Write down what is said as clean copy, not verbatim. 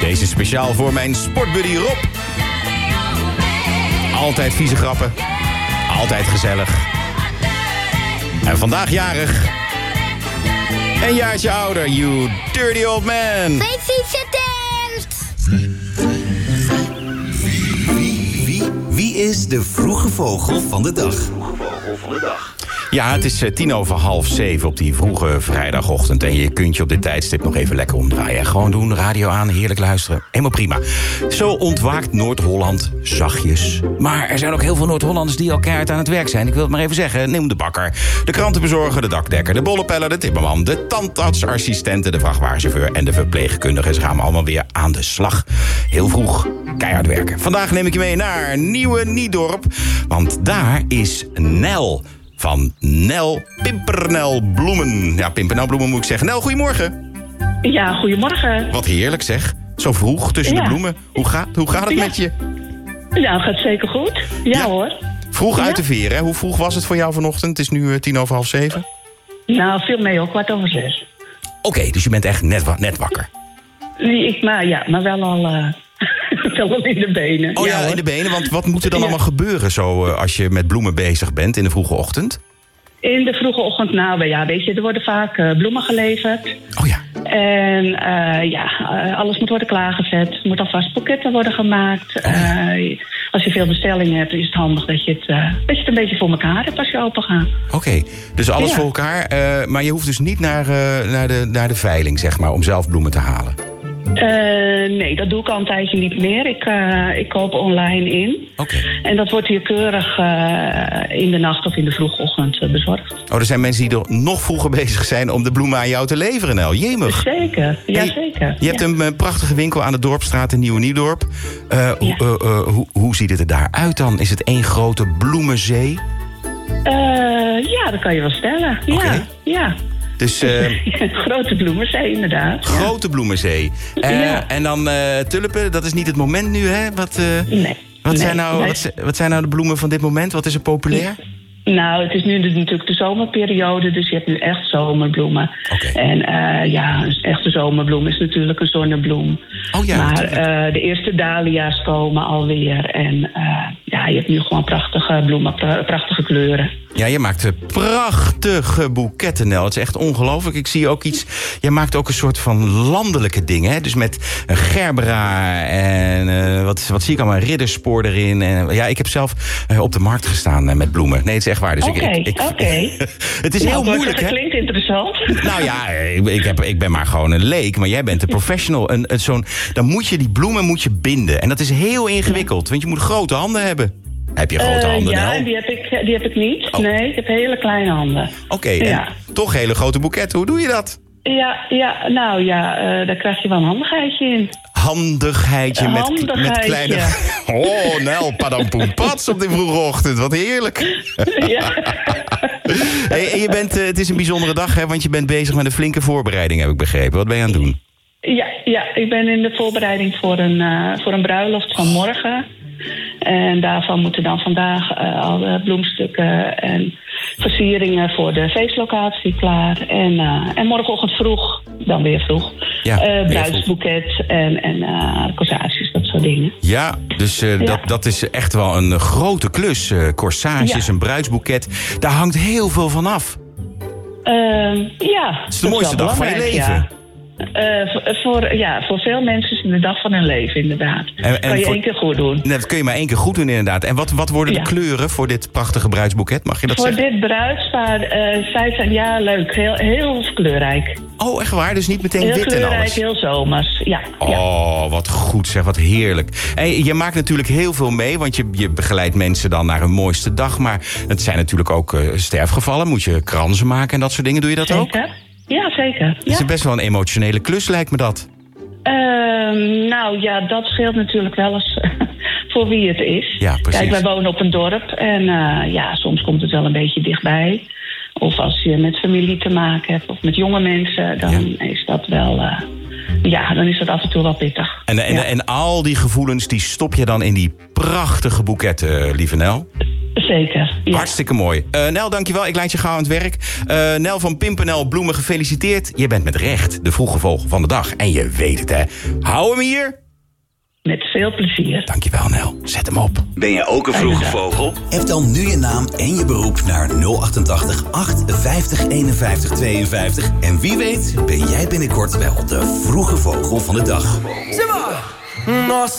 Deze is speciaal voor mijn sportbuddy Rob. Altijd vieze grappen. Altijd gezellig. En vandaag jarig. Een jaartje ouder, you dirty old man. Gefeliciteerd! Wie is de vroege vogel van de dag? Ja, het is 6:10 op die vroege vrijdagochtend. En je kunt je op dit tijdstip nog even lekker omdraaien. Gewoon doen, radio aan, heerlijk luisteren. Helemaal prima. Zo ontwaakt Noord-Holland zachtjes. Maar er zijn ook heel veel Noord-Hollanders die al keihard aan het werk zijn. Ik wil het maar even zeggen. Neem de bakker, de krantenbezorger, de dakdekker, de bollepeller, de timmerman, de tandartsassistenten, de vrachtwagenchauffeur en de verpleegkundige. Ze gaan allemaal weer aan de slag. Heel vroeg, keihard werken. Vandaag neem ik je mee naar Nieuwe Niedorp. Want daar is Nel. Van Nel Pimpernel Bloemen. Ja, Pimpernel Bloemen moet ik zeggen. Nel, goedemorgen. Ja, goedemorgen. Wat heerlijk zeg. Zo vroeg tussen de bloemen. Hoe gaat het met je? Ja, het gaat zeker goed. Ja hoor. Vroeg uit de veer, hè? Hoe vroeg was het voor jou vanochtend? Het is nu 6:10. Nou, veel mee hoor, 6:15. Oké, dus je bent echt net wakker. Maar wel al... wel in de benen. Oh ja, in de benen. Want wat moet er dan allemaal gebeuren zo als je met bloemen bezig bent in de vroege ochtend? In de vroege ochtend, weet je, er worden vaak bloemen geleverd. Oh ja. En alles moet worden klaargezet. Er moet alvast boeketten worden gemaakt. Als je veel bestellingen hebt, is het handig dat je het een beetje voor elkaar hebt als je open gaat. Oké, dus alles voor elkaar. Maar je hoeft dus niet naar de veiling, zeg maar, om zelf bloemen te halen. Nee, dat doe ik al een tijdje niet meer. Ik koop online in. Okay. En dat wordt hier keurig in de nacht of in de vroege ochtend bezorgd. Oh, er zijn mensen die er nog vroeger bezig zijn om de bloemen aan jou te leveren, Nel. Jemig. Zeker, ja zeker. Je hebt een prachtige winkel aan de Dorpstraat in Nieuwe Niedorp. Hoe ziet het er daar uit dan? Is het één grote bloemenzee? Ja, dat kan je wel stellen. Okay. Ja. Dus, grote bloemenzee, inderdaad. Grote bloemenzee. En dan tulpen, dat is niet het moment nu, hè? Nee. Wat zijn nou de bloemen van dit moment? Wat is er populair? Nou, het is nu natuurlijk de zomerperiode, dus je hebt nu echt zomerbloemen. Okay. En een echte zomerbloem is natuurlijk een zonnebloem. Oh ja, maar de eerste dahlia's komen alweer. En je hebt nu gewoon prachtige bloemen, prachtige kleuren. Ja, je maakt prachtige boeketten, Nel. Het is echt ongelooflijk. Ik zie ook iets... Jij maakt ook een soort van landelijke dingen, hè? Dus met een gerbera en wat zie ik allemaal? Ridderspoor erin. En, ik heb zelf op de markt gestaan met bloemen. Nee, het is echt waar. Dus Oké. Het is heel moeilijk, hè? Dat klinkt interessant. Nou ja, ik ben maar gewoon een leek, maar jij bent een professional. Dan moet je die bloemen binden. En dat is heel ingewikkeld, want je moet grote handen hebben. Heb je grote handen, Nel? Ja, die heb ik niet. Oh. Nee, ik heb hele kleine handen. Oké, toch hele grote boeketten. Hoe doe je dat? Daar krijg je wel een handigheidje in. Handigheidje met kleine... Oh, Nel, padampoempats op die vroege ochtend. Wat heerlijk. Ja. Hey, en het is een bijzondere dag, hè? Want je bent bezig met een flinke voorbereiding, heb ik begrepen. Wat ben je aan het doen? Ja, ik ben in de voorbereiding voor een bruiloft van morgen. En daarvan moeten dan vandaag al de bloemstukken en versieringen voor de feestlocatie klaar. En morgenochtend vroeg, dan weer vroeg, bruidsboeket en corsages, dat soort dingen. Ja, dus dat is echt wel een grote klus. Corsages, een bruidsboeket, daar hangt heel veel van af. Het is de mooiste dag van je leven. Ja. Voor veel mensen is het de dag van hun leven, inderdaad. Dat kan je 1 keer goed doen. Nee, dat kun je maar 1 keer goed doen, inderdaad. En wat worden de kleuren voor dit prachtige bruidsboeket? Mag je dat zeggen? Voor dit bruidspaar, zij zijn leuk. Heel kleurrijk. Oh, echt waar? Dus niet meteen heel wit en kleurrijk, alles? Heel zomers, ja. Oh, wat goed zeg, wat heerlijk. En je maakt natuurlijk heel veel mee, want je begeleidt mensen dan naar hun mooiste dag. Maar het zijn natuurlijk ook sterfgevallen. Moet je kransen maken en dat soort dingen. Doe je dat ook? Ja, zeker. Het is best wel een emotionele klus, lijkt me dat. Dat scheelt natuurlijk wel eens voor wie het is. Ja, precies. Kijk, wij wonen op een dorp en soms komt het wel een beetje dichtbij. Of als je met familie te maken hebt of met jonge mensen, dan is dat wel... dan is dat af en toe wel pittig. En al die gevoelens, die stop je dan in die prachtige boeketten, lieve Nel? zeker. Ja. Hartstikke mooi. Nel, dankjewel. Ik leid je gauw aan het werk. Nel van Pimpernel Bloemen, gefeliciteerd. Je bent met recht de vroege vogel van de dag. En je weet het, hè. Hou hem hier. Met veel plezier. Dankjewel, Nel. Zet hem op. Ben jij ook een vroege vogel? Heb dan nu je naam en je beroep naar 088 850 51 52. En wie weet ben jij binnenkort wel de vroege vogel van de dag. Nossa.